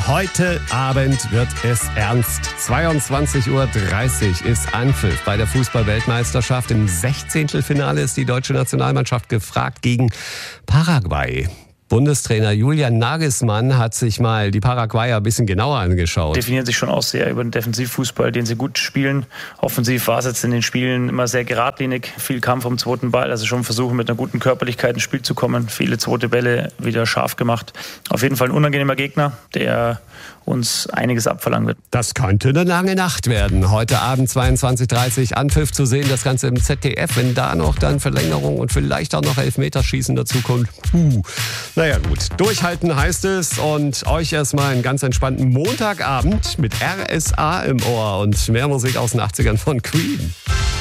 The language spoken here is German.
Heute Abend wird es ernst. 22:30 Uhr ist Anpfiff bei der Fußball-Weltmeisterschaft. Im 16. ist die deutsche Nationalmannschaft gefragt gegen Paraguay. Bundestrainer Julian Nagelsmann hat sich mal die Paraguayer ein bisschen genauer angeschaut. Definieren sich schon auch sehr über den Defensivfußball, den sie gut spielen. Offensiv war es jetzt in den Spielen immer sehr geradlinig, viel Kampf um zweiten Ball, also schon versuchen mit einer guten Körperlichkeit ins Spiel zu kommen. Viele zweite Bälle wieder scharf gemacht. Auf jeden Fall ein unangenehmer Gegner, der uns einiges abverlangen wird. Das könnte eine lange Nacht werden. Heute Abend 22:30 Anpfiff zu sehen, das Ganze im ZDF. Wenn da noch dann Verlängerung und vielleicht auch noch Elfmeterschießen dazu kommt. Naja gut, durchhalten heißt es und euch erstmal einen ganz entspannten Montagabend mit RSA im Ohr und mehr Musik aus den 80ern von Queen.